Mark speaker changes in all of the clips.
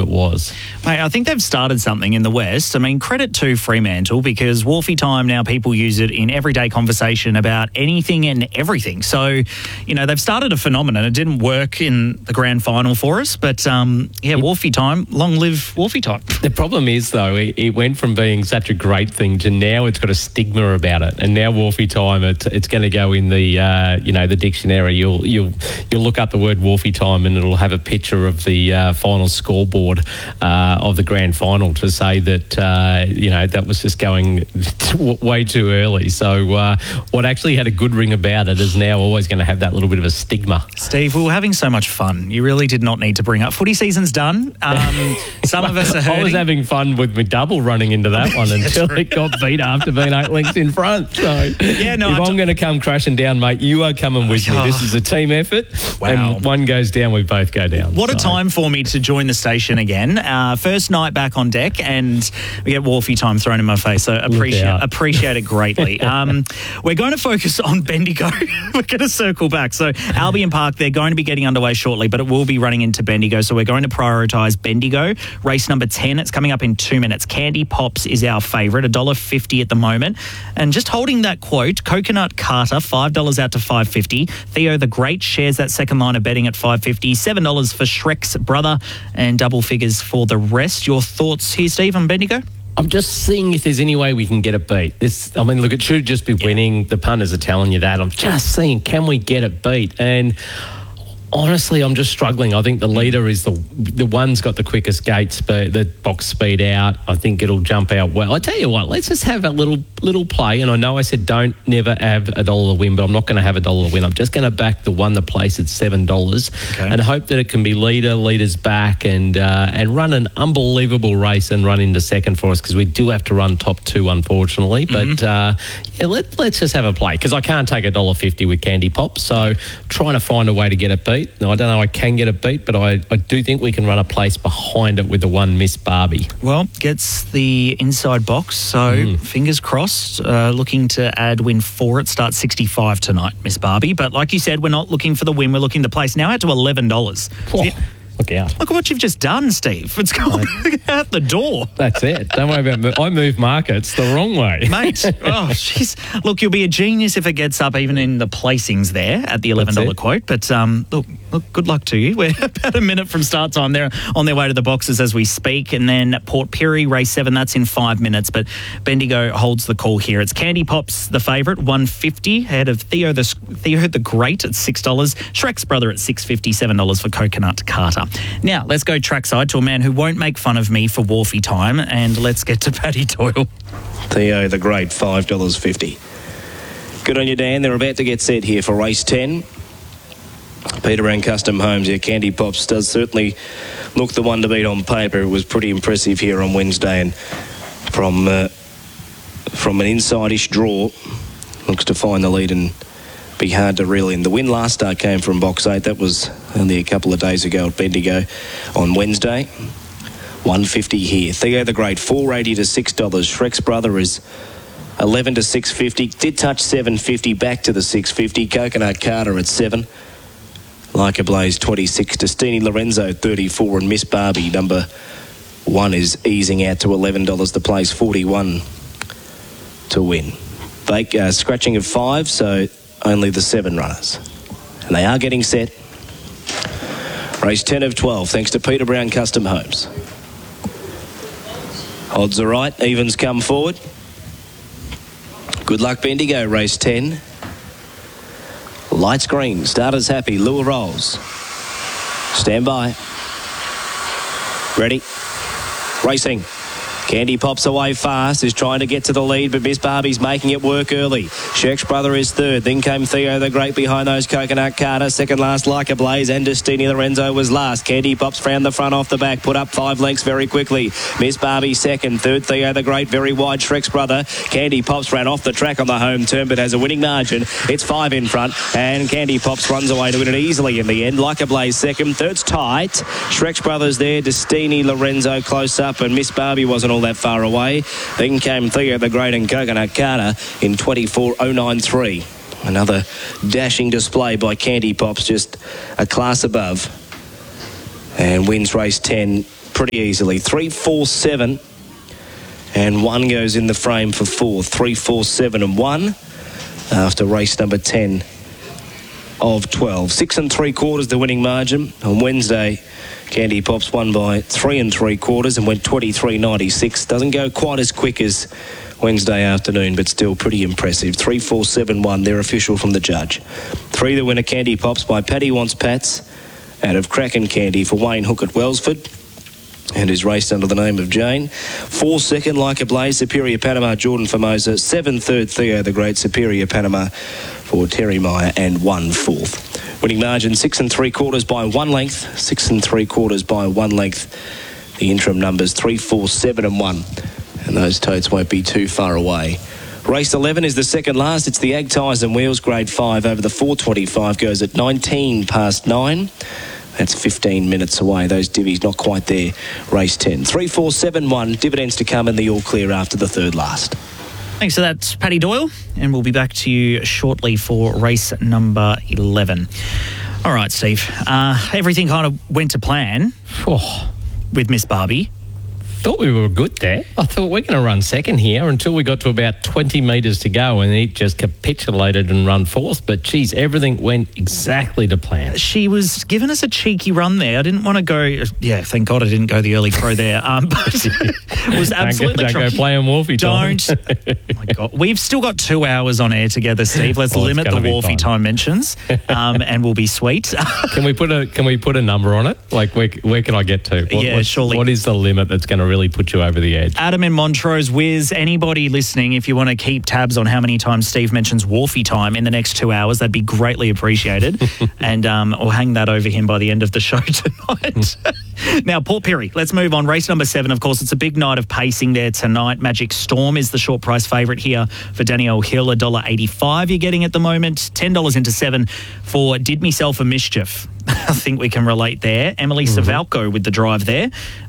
Speaker 1: it was.
Speaker 2: Mate, I think they've started something in the West. I mean, credit to Fremantle, because Wolfie Time, now people use it in everyday conversation about anything and everything. So, they've started a phenomenon. It didn't work in the grand final for us, but Wolfie Time, long live Wolfie Time.
Speaker 1: The problem is, though, it went from being such a great thing to now it's got a stigma about it. And now Wolfie Time, it's going to go in the the dictionary. You'll look up the word Wolfie Time and it'll have a picture of the final scoreboard of the grand final to say that that was just going way too early. So what actually had a good ring about it is now always going to have that little bit of a stigma.
Speaker 2: Steve, we were having so much fun. You really did not need to bring up. Footy season's done. Some of us are hurting.
Speaker 1: I was having fun with my double running into that one until it got beat after being 8 lengths in front. So if I'm going to come crashing down, mate, you are coming with me. This is a team effort.
Speaker 2: Wow.
Speaker 1: And one goes down, we both go down.
Speaker 2: What a time for me to join the station again. First night back on deck, and we get Wolfie Time thrown in my face. So appreciate it greatly. We're going to focus on Bendigo. We're going to circle back. So Albion Park, they're going to be getting underway shortly, but it will be running into Bendigo. So we're going to prioritise Bendigo. Race number 10, it's coming up in 2 minutes. Candy Pops is our favourite, $1.50 at the moment. And just holding that quote, Coconut Carter, $5 out to $5.50. Theo the Great shares that second line of betting at $5.50. $7 for Shrek's Brother, and double figures for the rest. Your thoughts here, Steve, on Bendigo?
Speaker 1: I'm just seeing if there's any way we can get it beat. Look, it should just be winning. The punters are telling you that. I'm just seeing, can we get it beat? And honestly, I'm just struggling. I think the leader is the one's got the quickest gate speed, the box speed out. I think it'll jump out well. I tell you what, let's just have a little play. And I know I said don't never have $1 to win, but I'm not going to have $1 to win. I'm just going to back the one that place at $7 and hope that it can be leaders back and run an unbelievable race and run into second for us, because we do have to run top two, unfortunately. But let's just have a play, because I can't take $1.50 with Candy Pop. So trying to find a way to get it beat. Now, I don't know I can get it beat, but I do think we can run a place behind it with the one Miss Barbie.
Speaker 2: Well, gets the inside box, so fingers crossed. Looking to add win 4. It starts 65 tonight, Miss Barbie. But like you said, we're not looking for the win, we're looking to place. Now out to $11.
Speaker 1: Oh. Look out.
Speaker 2: Look at what you've just done, Steve. It's going out the door.
Speaker 1: That's it. Don't worry about it. I move markets the wrong way.
Speaker 2: Mate, jeez. Look, you'll be a genius if it gets up even in the placings there at the $11 quote. But look, good luck to you. We're about a minute from start time. They're on their way to the boxes as we speak. And then Port Pirie, race 7, that's in 5 minutes. But Bendigo holds the call here. It's Candy Pops, the favourite, $1.50, ahead of Theo the Great at $6. Shrek's Brother at $6.50, $7 for Coconut Carter. Now, let's go trackside to a man who won't make fun of me for Wolfie Time, and let's get to Paddy Doyle.
Speaker 3: Theo the Great, $5.50. Good on you, Dan. They're about to get set here for race 10. Peter Brown Custom Homes, Candy Pops does certainly look the one to beat on paper. It was pretty impressive here on Wednesday, and from an inside-ish draw, looks to find the lead and be hard to reel in. The win last start came from box 8. That was only a couple of days ago at Bendigo on Wednesday. $1.50 here. Theo the Great, $4.80 to $6. Shrek's Brother is $11 to $6.50. Did touch $7.50 back to the $6.50. Coconut Carter at $7. Like a Blaze, $26. Destiny Lorenzo, $34. And Miss Barbie, number 1, is easing out to $11 to place, $41 to win. Scratching of 5, so only the 7 runners. And they are getting set. Race 10 of 12, thanks to Peter Brown Custom Homes. Odds are right, evens come forward. Good luck, Bendigo, race 10. Lights green, starters happy, lure rolls. Stand by. Ready. Racing. Candy Pops away fast, is trying to get to the lead, but Miss Barbie's making it work early. Shrek's Brother is 3rd. Then came Theo the Great behind those. Coconut Carter, second last, Like a Blaze, and Destiny Lorenzo was last. Candy Pops found the front off the back, put up 5 lengths very quickly. Miss Barbie 2nd, 3rd Theo the Great, very wide. Shrek's Brother. Candy Pops ran off the track on the home turn, but has a winning margin. It's 5 in front, and Candy Pops runs away to win it easily in the end. Like a Blaze 2nd, 3rd's tight. Shrek's Brother's there, Destiny Lorenzo close up, and Miss Barbie wasn't all that far away. Then came Theo the Great and Coconut Carter in 24.093. Another dashing display by Candy Pops, just a class above, and wins race 10 pretty easily. 3, 4, 7. And 1 goes in the frame for 4. 3, 4, 7 and 1 after race number 10 of 12. 6 3/4 the winning margin. On Wednesday, Candy Pops won by 3 3/4 and went 23.96. Doesn't go quite as quick as Wednesday afternoon, but still pretty impressive. 3, 4, 7, 1, their official from the judge. 3, the winner, Candy Pops by Paddy Wants Pats out of Kraken Candy for Wayne Hook at Wellsford, and is raced under the name of Jane. 4, second, Like a Blaze, Superior Panama, Jordan Formosa. 7, third, Theo the Great, Superior Panama for Terry Meyer, and 1, fourth. Winning margin 6 3/4 by 1 length. 6 3/4 by 1 length. The interim numbers 3, 4, 7 and 1. And those totes won't be too far away. Race 11 is the second last. It's the Ag Tyres and Wheels Grade 5 over the 425. Goes at 19 past 9. That's 15 minutes away. Those divvies not quite there. Race 10. 3, 4, 7, 1. Dividends to come in the all clear after the third last.
Speaker 2: Thanks for that, Paddy Doyle. And we'll be back to you shortly for race number 11. All right, Steve. Everything kind of went to plan with Miss Barbie.
Speaker 1: Thought we were good there. I thought we're going to run second here until we got to about 20 metres to go, and it just capitulated and run fourth. But, geez, everything went exactly to plan.
Speaker 2: She was giving us a cheeky run there. I didn't want to go... Yeah, thank God I didn't go the early pro there. But it was absolutely...
Speaker 1: Don't go playing Wolfie time.
Speaker 2: Don't. Oh, my God. We've still got 2 hours on air together, Steve. Let's limit the Wolfie time mentions, and we'll be sweet.
Speaker 1: Can we put a number on it? Like, where can I get to?
Speaker 2: Surely.
Speaker 1: What is the limit that's going to really put you over the edge?
Speaker 2: Adam in Montrose, Wiz, anybody listening, if you want to keep tabs on how many times Steve mentions Wolfie time in the next 2 hours, that'd be greatly appreciated. And I'll hang that over him by the end of the show tonight. Now, Port Pirie, let's move on. Race number 7, of course, it's a big night of pacing there tonight. Magic Storm is the short price favourite here for Danielle Hill, $1.85 you're getting at the moment. $10 into 7 for Did Meself a Mischief. I think we can relate there. Emily Savalco with the drive there.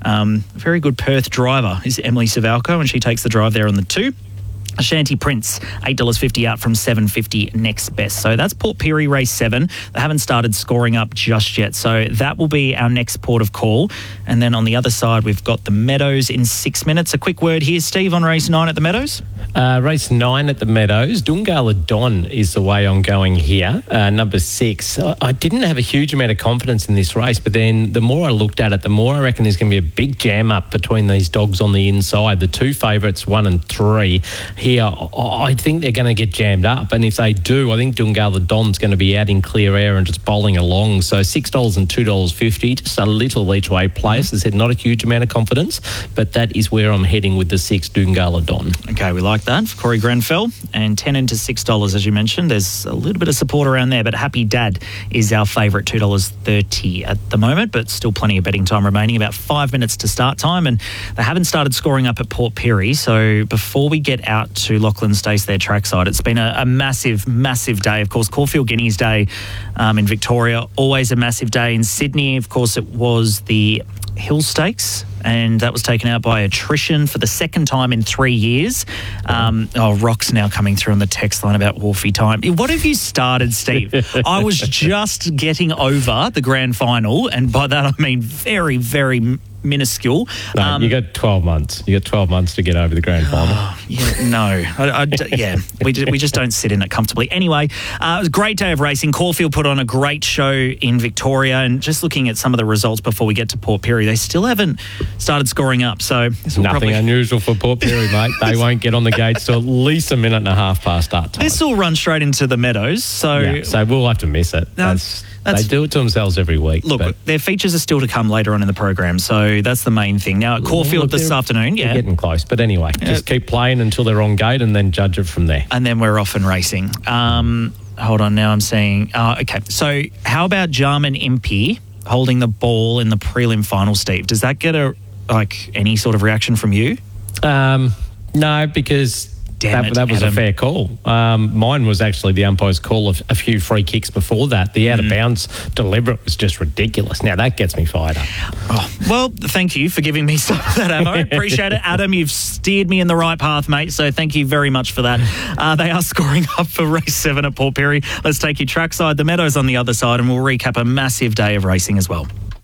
Speaker 2: Very good Perth driver is Emily Savalco, and she takes the drive there on the 2. Ashanti Prince, $8.50 out from $7.50 next best. So that's Port Pirie race 7. They haven't started scoring up just yet. So that will be our next port of call. And then on the other side, we've got the Meadows in 6 minutes. A quick word here, Steve, on race 9 at the Meadows.
Speaker 1: Race 9 at the Meadows. Dungala Don is the way I'm going here. Number 6. I didn't have a huge amount of confidence in this race, but then the more I looked at it, the more I reckon there's going to be a big jam up between these dogs on the inside. The 2 favourites, 1 and 3. Here, I think they're going to get jammed up, and if they do, I think Dungala Don's going to be out in clear air and just bowling along. So $6 and $2.50, just a little each way place. As I said, not a huge amount of confidence, but that is where I'm heading with the 6 Dungala Don.
Speaker 2: Okay, we like that for Corey Grenfell, and 10 into $6 as you mentioned. There's a little bit of support around there, but Happy Dad is our favourite, $2.30 at the moment, but still plenty of betting time remaining, about 5 minutes to start time, and they haven't started scoring up at Port Pirie. So before we get out to Lachlan Stace, their trackside, it's been a massive, massive day. Of course, Caulfield Guineas Day in Victoria, always a massive day. In Sydney, of course, it was the Hill Stakes, and that was taken out by attrition for the second time in 3 years. Rock's now coming through on the text line about Wolfie time. What have you started, Steve? I was just getting over the grand final, and by that I mean very, very minuscule.
Speaker 1: No, you got 12 months. You got 12 months to get over the grand final. We just don't sit in it comfortably. Anyway, it was a great day of racing. Caulfield put on a great show in Victoria, and just looking at some of the results before we get to Port Pirie, they still haven't started scoring up. So nothing unusual for Port Pirie, mate. They won't get on the gates till at least a minute and a half past start time.
Speaker 2: This will run straight into the Meadows. So
Speaker 1: we'll have to miss it. They do it to themselves every week.
Speaker 2: Look, their features are still to come later on in the program, so that's the main thing. Now, at Caulfield this afternoon,
Speaker 1: they're getting close. But anyway, just keep playing until they're on gate and then judge it from there.
Speaker 2: And then we're off and racing. Hold on, now I'm saying... okay, so how about Jarman Impey holding the ball in the prelim final, Steve? Does that get any sort of reaction from you?
Speaker 1: No, because... That was a fair call. Mine was actually the umpire's call of a few free kicks before that. The out-of-bounds deliberate was just ridiculous. Now, that gets me fired up.
Speaker 2: Well, thank you for giving me some of that ammo. Appreciate it. Adam, you've steered me in the right path, mate, so thank you very much for that. They are scoring up for race 7 at Port Pirie. Let's take you trackside, the Meadows on the other side, and we'll recap a massive day of racing as well.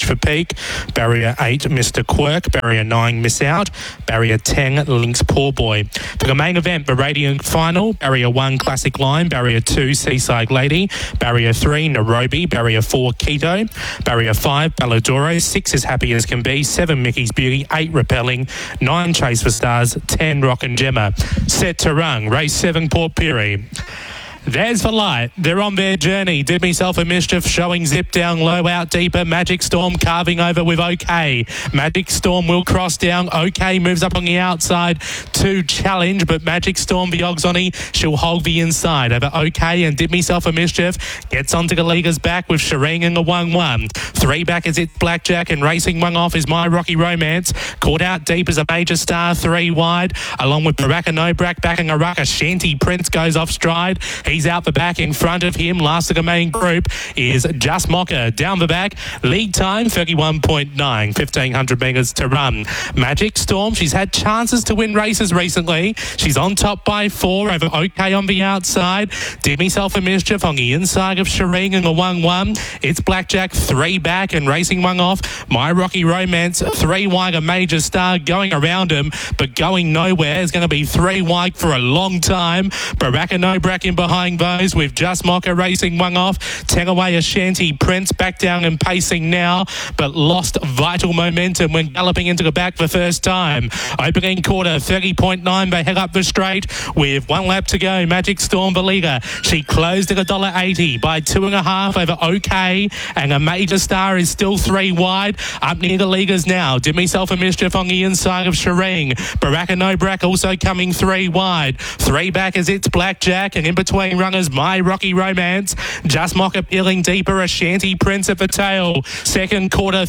Speaker 4: for Peak. Barrier 8, Mr. Quirk. Barrier 9, Miss Out. Barrier 10, Lynx Poor Boy. For the main event, the Radiant Final, Barrier 1, Classic Line. Barrier 2, Seaside Lady. Barrier 3, Nairobi. Barrier 4, Keto. Barrier 5, Balladoro. 6 is Happy as Can Be. 7, Mickey's Beauty. 8, Repelling. 9, Chase for Stars. 10, Rock and Gemma. Set to run. Race 7, Port Pirie. There's the light. They're on their journey. Did Myself a Mischief showing zip down low, out deeper. Magic Storm carving over with OK. Magic Storm will cross down. OK moves up on the outside to challenge, but Magic Storm, the Oxoni, she'll hold the inside over OK, and Did Myself a Mischief gets onto the leader's back with Shireen in the 1-1. 3 back is It Blackjack, and racing 1 off is My Rocky Romance. Caught out deep as a Major Star, 3 wide, along with Baraka Nobrak backing a ruck. Shanty Prince goes off stride. He's out the back. In front of him, last of the main group, is Just Mocker. Down the back, lead time 31.9, 1,500 metres to run. Magic Storm, she's had chances to win races recently. She's on top by 4 over OK on the outside. Did Myself a Mischief on the inside of Shireen in the 1-1. It's Blackjack 3 back and racing 1 off. My Rocky Romance 3 wide, a Major Star going around him, but going nowhere. Is going to be 3 wide for a long time. Baraka Nobrak in behind those with Just Mocker racing 1 off. 10 away a Shanty Prince, back down and pacing now, but lost vital momentum when galloping into the back the first time. Opening quarter 30.9, they head up the straight with 1 lap to go. Magic Storm the leader. She closed at $1.80 by 2.5 over OK, and a Major Star is still 3 wide. Up near the leaders now. Did Myself a Mischief on the inside of Shireen. Baraka Nobrak also coming 3 wide. 3 back as It's Blackjack, and in between runners My Rocky Romance. Just Mocker peeling deeper, a Shanty Prince at the tail. Second quarter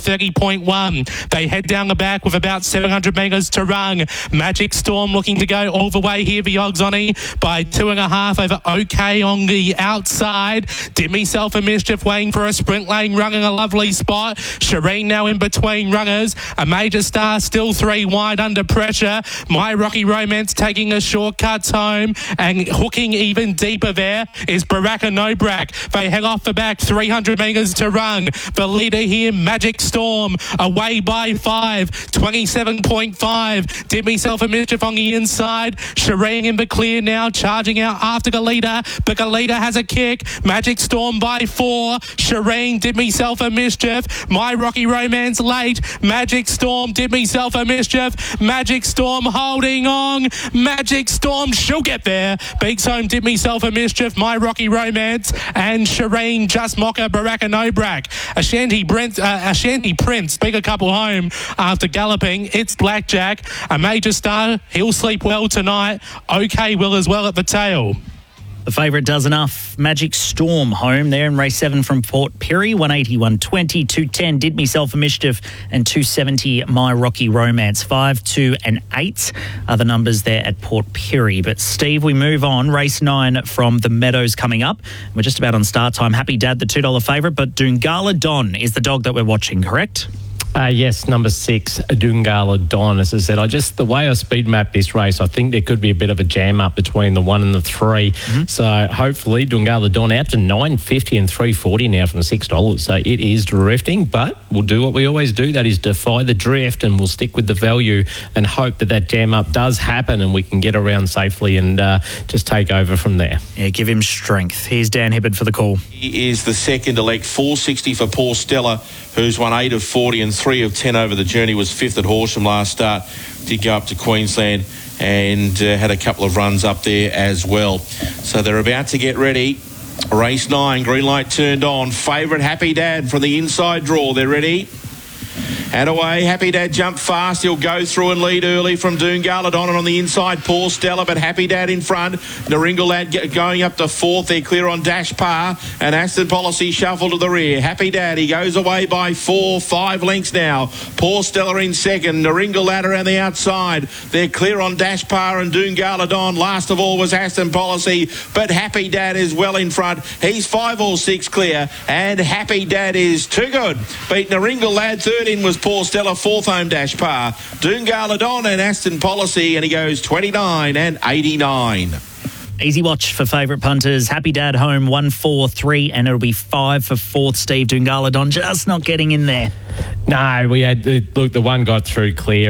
Speaker 4: 30.1. They head down the back with about 700 metres to run. Magic Storm looking to go all the way here, the Oxoni, by 2.5 over OK on the outside. Did Myself a Mischief waiting for a sprint lane, running a lovely spot. Shireen now in between runners. A Major Star still 3 wide under pressure. My Rocky Romance taking a shortcuts home, and hooking even deeper there is Baraka Nobrak. They head off the back, 300 metres to run. The leader here, Magic Storm, away by 5, 27.5. Did Myself a Mischief on the inside. Shireen in the clear now, charging out after the leader, but the leader has a kick. Magic Storm by 4. Shireen, Did Myself a Mischief. My Rocky Romance late. Magic Storm, Did Myself a Mischief. Magic Storm holding on. Magic Storm, she'll get there. Beaks home Did Myself a Mischief, My Rocky Romance, and Shireen, Just Mocker, Baraka Nobrak. A Shanty Prince, big a couple home after galloping. It's Blackjack. A Major Star, he'll sleep well tonight. OK will as well at the tail.
Speaker 2: The favourite does enough. Magic Storm home there in race 7 from Port Pirie. 180, 120, 210 Did Myself a Mischief, and 270 My Rocky Romance. 5, 2 and 8 are the numbers there at Port Pirie. But Steve, we move on. Race 9 from the Meadows coming up. We're just about on start time. Happy Dad, the $2 favourite, but Doongala Don is the dog that we're watching, correct?
Speaker 1: Yes, number 6, Doongala Don. As I said, the way I speed map this race, I think there could be a bit of a jam up between the 1 and the 3. Mm-hmm. So hopefully Doongala Don out to $9.50 and $3.40 now from $6. So it is drifting, but we'll do what we always do. That is defy the drift, and we'll stick with the value and hope that jam up does happen and we can get around safely and just take over from there.
Speaker 2: Yeah, give him strength. Here's Dan Hibbard for the call.
Speaker 5: He is the second elect, 460 for Paul Stella, who's won 8 of 40 and 3 of 10 over the journey, was 5th at Horsham last start, did go up to Queensland and had a couple of runs up there as well. So they're about to get ready. Race 9, green light turned on. Favourite Happy Dad from the inside draw. They're ready. And away, Happy Dad jumped fast. He'll go through and lead early from Doongala Don, and on the inside, Paul Stella, but Happy Dad in front. Naringal Lad going up to 4th. They're clear on Dash Par, and Aston Policy shuffled to the rear. Happy Dad, he goes away by 4, 5 lengths now. Paul Stella in second. Naringal Lad around the outside. They're clear on Dash Par and Doongala Don. Last of all was Aston Policy, but Happy Dad is well in front. He's 5 or 6 clear, and Happy Dad is too good. Beat Naringal Lad. Third in was Paul Stella, 4th home Dash Par. Doongala Don and Aston Policy, and he goes 29 and 89.
Speaker 2: Easy watch for favourite punters. Happy Dad home, 1, 4, 3, and it'll be 5 for 4th. Steve. Doongala Don just not getting in there.
Speaker 1: No, we had the one got through clear.